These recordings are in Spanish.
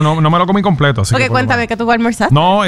no me lo comí completo. Así Ok, cuéntame, ¿qué tú almorzaste? No,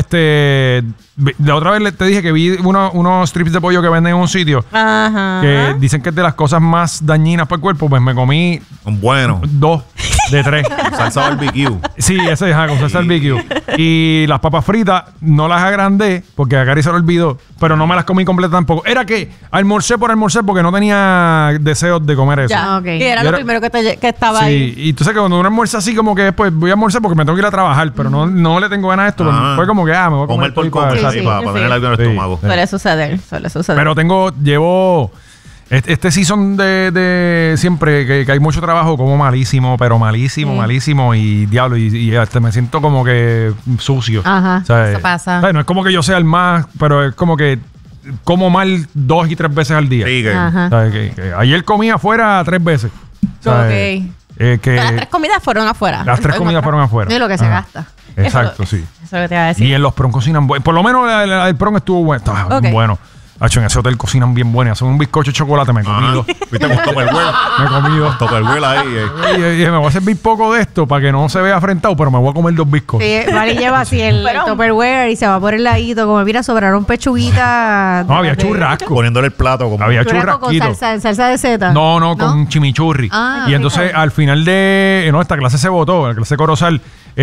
la otra vez te dije que vi unos strips de pollo que venden en un sitio. Ajá. Que dicen que es de las cosas más dañinas para el cuerpo. Pues me comí Bueno. 2 de 3. Salsa barbecue. Sí, ese es con salsa barbecue. Y las papas fritas no las agrandé porque a Cari se lo olvidó, pero no me las comí completas tampoco. Era que almorcé por almorzar porque no tenía deseos de comer eso. Ya, Ok. y era Y lo era- primero que estaba Sí, ahí. y tú sabes que cuando uno almuerza así como que después voy a almorzar porque me tengo que ir a trabajar, pero no le tengo ganas a esto. Ah. Fue como que me voy a Comer por esto y comer, para- sí, sí, para tener algo en el Sí. estómago. Suele suceder. Pero llevo este season de siempre que hay mucho trabajo, como malísimo, pero malísimo y diablo, y hasta me siento como que sucio. Ajá, O sea, eso pasa. o sea, no es como que yo sea el más, pero es como que como mal 2 y 3 veces al día. Sí, que- Ajá. O sea, que ayer comía afuera 3 veces. O sea, Ok. que Las 3 comidas fueron afuera. las 3 comidas fueron afuera. Y lo que se Ajá. gasta. Exacto, sí. Eso es lo que te iba a decir. Y en los prom cocinan bueno. Por lo menos el prom estuvo bueno. Estaba Ok. bueno. Hacho, en ese hotel cocinan bien bueno. Hacen un bizcocho de chocolate. Me he comido. Ajá. Viste con Tupperware. Me he comido. Tupperware ahí. Y dije, me voy a servir poco de esto para que no se vea afrentado, pero me voy a comer 2 bizcos. Sí, Vale lleva así el Pero- Tupperware y se va por el ladito. Como mira, sobraron pechuguitas. No, había churrasco. Poniéndole el plato como... Había Churrasco con churrasquito. salsa de seta. No, con chimichurri. Ah, y entonces al final de... No, esta clase se votó, la clase de Corozal.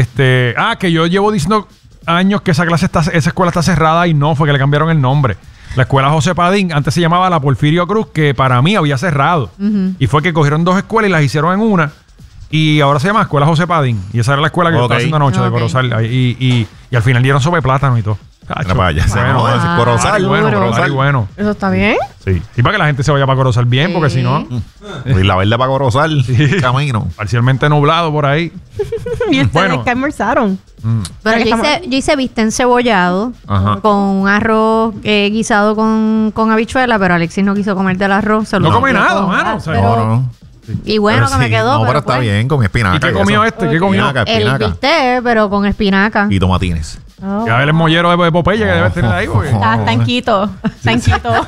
Que yo llevo diciendo años que esa escuela está cerrada y no, fue que le cambiaron el nombre. La escuela José Padín antes se llamaba la Porfirio Cruz, que para mí había cerrado. Y fue que cogieron 2 escuelas y las hicieron en una. Y ahora se llama Escuela José Padín. Y esa era la escuela que yo Ok. estaba haciendo anoche de Ok. Corozal. Y al final dieron sobre plátano y todo. Mira para allá. Bueno, Bueno, bueno. Corozal. Ari bueno, Duro. Ari bueno. ¿Eso está bien? Sí. Y para que la gente se vaya para Corozal bien, porque si no, Y la verde para Corozal. Camino. parcialmente nublado por ahí. ¿Y ustedes Bueno. qué almorzaron? Pero Aquí estamos. yo hice bistec cebollado Ajá. con un arroz guisado con habichuela, pero Alexis no quiso comer del arroz. se lo No come comió nada, todo. mano. O sea, Pero- No. Y bueno, Pero que me sí, quedó. No, pero está pues, bien, con espinaca. ¿Y qué y comió eso. este? ¿Qué comió? Espinaca, El espinaca. bistec, pero con espinaca. Y tomatines. Ya ver el mollero de Popeye que debes tener ahí, porque... Está en Quito. Está en Quito.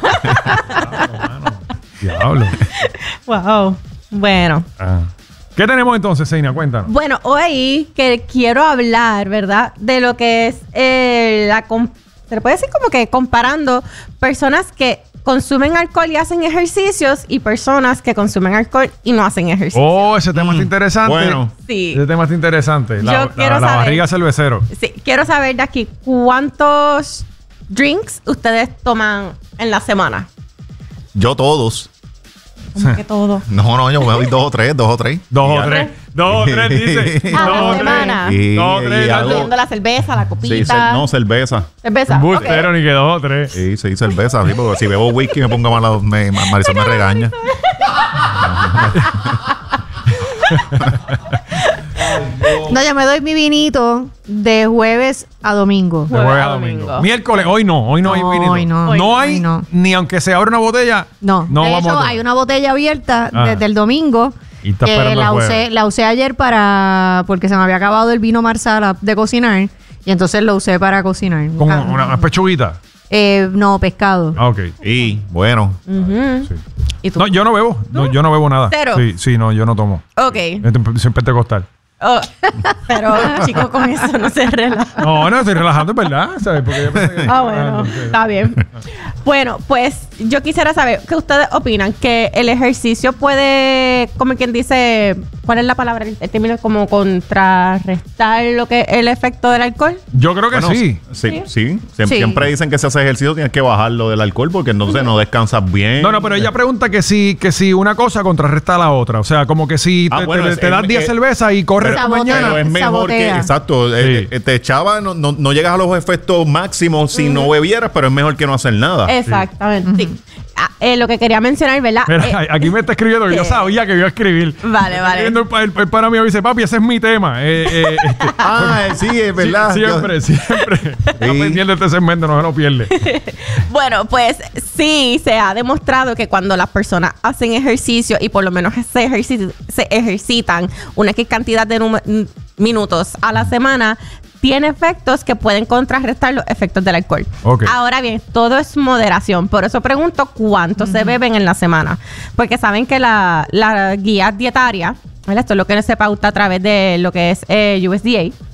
Diablo. Wow. Bueno. Ah. ¿Qué tenemos entonces, Seina? Cuéntanos. Bueno, hoy que quiero hablar, ¿verdad? De lo que es se le puede decir como que comparando personas que consumen alcohol y hacen ejercicios y personas que consumen alcohol y no hacen ejercicio. Oh, ese tema está interesante. Bueno. Sí. Ese tema está interesante. Yo quiero la saber. barriga cervecero. Sí, quiero saber de aquí cuántos drinks ustedes toman en la semana. Yo todos. Como que todo. No, yo me doy 2 o 3, 2 o 3. 2 Y o ya. 3. 2 o 3, dice. A la 2 o 3. semana. Y, No, y tres, hago- Incluyendo la cerveza, la copita. Sí, cerveza. Cerveza. Un ok. bustero, ni que 2 o 3. Sí, cerveza. Sí, porque si bebo whisky me pongo malo, Marisol me regaña. No, yo me doy mi vinito de jueves a domingo. De jueves a domingo. Miércoles, hoy no hay vinito. hoy no. No hay, Hoy no. ni aunque se abra una botella. No, no de vamos hecho a tomar. hay una botella abierta Ah. desde el domingo. Y está esperando la el jueves. usé ayer porque se me había acabado el vino marsala de cocinar y entonces lo usé para cocinar. Con una pechuguita. No, pescado. Ah, ok. Y bueno, Ujú. Sí. ¿Y tú? No, yo no bebo. No, yo no bebo nada. ¿Cero? Sí, no, yo no tomo. Ok. Soy pentecostal. Oh, pero, chicos, con eso no se relaja. No, estoy relajando, es verdad. ¿Sabes? Porque yo pensé que- Bueno, no sé. está bien. Bueno, pues yo quisiera saber qué ustedes opinan, que el ejercicio puede, como quien dice, ¿cuál es la palabra? El término como contrarrestar lo que el efecto del alcohol. Yo creo que bueno, sí. Sí. Sí. Siempre dicen que si haces ejercicio tienes que bajarlo del alcohol porque entonces no descansas bien. No, pero ella pregunta que si una cosa contrarresta a la otra. O sea, como que si te das 10 cervezas y corres Pero- por mañana. Pero es mejor que, Sabotea. exacto, Sí. te echaba, no llegas a los efectos máximos si no bebieras, pero es mejor que no hacer nada. Exactamente. Sí. Lo que quería mencionar, ¿verdad? Mira, aquí me está escribiendo que yo ¿qué? sabía que iba a escribir. Vale, Está vale. escribiendo el pana mío y dice, papi, ese es mi tema. Sí, es verdad. Siempre. Está pendiente de este segmento, no se lo pierde. Bueno, pues sí, se ha demostrado que cuando las personas hacen ejercicio y por lo menos se ejercitan una cantidad de minutos a la semana, tiene efectos que pueden contrarrestar los efectos del alcohol. Ok. Ahora bien, todo es moderación. Por eso pregunto cuánto se beben en la semana. Porque saben que la guía dietaria, ¿verdad? Esto es lo que se pauta a través de lo que es USDA.